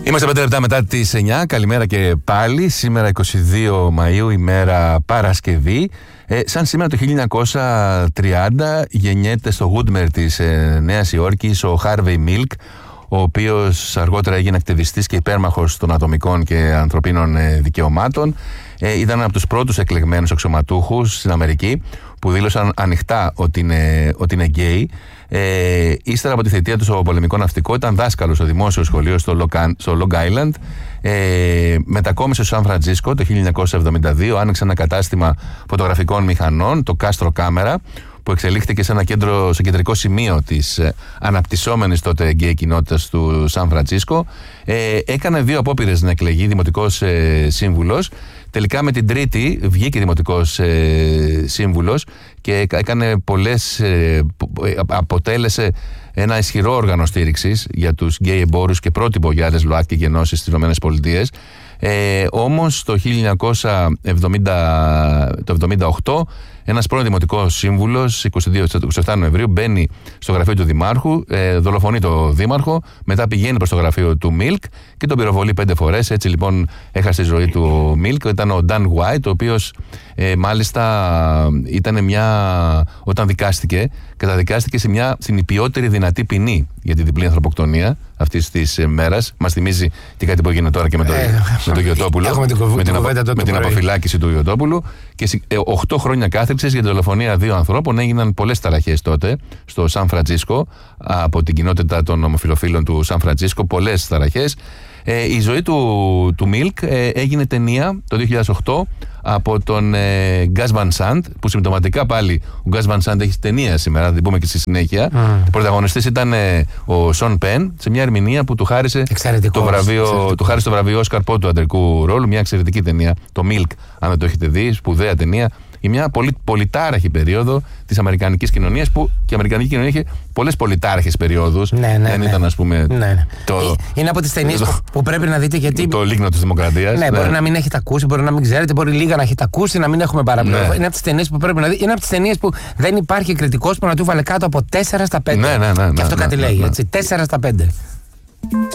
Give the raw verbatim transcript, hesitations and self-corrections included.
Είμαστε πέντε λεπτά μετά τις εννιά. Καλημέρα και πάλι. Σήμερα εικοστή δεύτερη Μαΐου, ημέρα Παρασκευή. Ε, σαν σήμερα το χίλια εννιακόσια τριάντα γεννιέται στο Woodmere της ε, Νέας Υόρκης ο Harvey Milk, ο οποίος αργότερα έγινε ακτιβιστής και υπέρμαχος των ατομικών και ανθρωπίνων ε, δικαιωμάτων. Ε, ήταν από τους πρώτους εκλεγμένους αξιωματούχους στην Αμερική που δήλωσαν ανοιχτά ότι είναι, ότι είναι γκέι. Ε, ύστερα από τη θητεία του στο πολεμικό ναυτικό, ήταν δάσκαλος στο δημόσιο σχολείο στο Long, στο Long Island. Ε, μετακόμισε στο Σαν Φραντζίσκο το χίλια εννιακόσια εβδομήντα δύο, άνοιξε ένα κατάστημα φωτογραφικών μηχανών, το Castro Camera, που εξελίχθηκε σε ένα κέντρο, σε κεντρικό σημείο της ε, αναπτυσσόμενης τότε γκέι κοινότητας του Σαν Φραντζίσκο. Ε, έκανε δύο απόπειρες να εκλεγεί δημοτικός ε, σύμβουλος. Τελικά με την τρίτη βγήκε δημοτικός ε, σύμβουλος και έκανε πολλές, ε, αποτέλεσε ένα ισχυρό όργανο στήριξης για τους γκέι εμπόρους και πρότυπο για άλλες ΛΟΑΤΚΙ και ενώσεις στις ΗΠΑ. Ε, όμως το χίλια εννιακόσια εβδομήντα οκτώ ένας πρώην δημοτικός σύμβουλος, εικοστή εβδόμη Νοεμβρίου, μπαίνει στο γραφείο του Δημάρχου, ε, δολοφονεί το Δήμαρχο, μετά πηγαίνει προς το γραφείο του Milk και τον πυροβολεί πέντε φορές. Έτσι λοιπόν έχασε τη ζωή του ο Milk. Ήταν ο Dan White, ο οποίος ε, μάλιστα ήταν μια, όταν δικάστηκε, καταδικάστηκε σε μια στην υπιότερη δυνατή ποινή για τη διπλή ανθρωποκτονία αυτής της ε, μέρας. Μας θυμίζει και κάτι που έγινε τώρα και με τον ε, με το Γιωτόπουλο, με την, με την, απο, με την αποφυλάκηση του Γιωτόπουλου. Και οκτώ χρόνια κάθριξης για τη δολοφονία δύο ανθρώπων. Έγιναν πολλές ταραχές τότε στο Σαν Φραντζίσκο από την κοινότητα των ομοφυλοφίλων του Σαν Φραντζίσκο. Πολλές ταραχές. Ε, η ζωή του, του Milk ε, έγινε ταινία το δύο χιλιάδες οκτώ από τον ε, Gus Van Sant, που συμπτωματικά πάλι ο Gus Van Sant έχει ταινία σήμερα, θα την πούμε και στη συνέχεια. Mm. Πρωταγωνιστής ήταν ε, ο Σον Πεν, σε μια ερμηνεία που του χάρισε το βραβείο, του χάρισε το βραβείο Όσκαρ Πο του αντρικού ρόλου. Μια εξαιρετική ταινία, το Milk, αν δεν το έχετε δει, σπουδαία ταινία. Για μια πολύ, πολυτάραχη περίοδο της αμερικανικής κοινωνίας, που και η αμερικανική κοινωνία είχε πολλές πολυτάραχες περιόδους. Ναι, ναι, δεν ναι. ήταν, ας πούμε. Ναι, ναι. Το, είναι από τις ταινίες που, που πρέπει να δείτε, γιατί. Το λίγνο της δημοκρατίας. Ναι, ναι, μπορεί να μην έχετε ακούσει, μπορεί να μην ξέρετε, μπορεί λίγα να έχετε ακούσει, να μην έχουμε παραπληροφορία. Ναι. Είναι από τις ταινίες που πρέπει να δείτε. Είναι από τις ταινίες που δεν υπάρχει κριτικός που να του βάλε κάτω από τέσσερα στα πέντε. Ναι, ναι, ναι, ναι, και αυτό ναι, κάτι ναι, λέγει, ναι. έτσι. τέσσερα στα πέντε.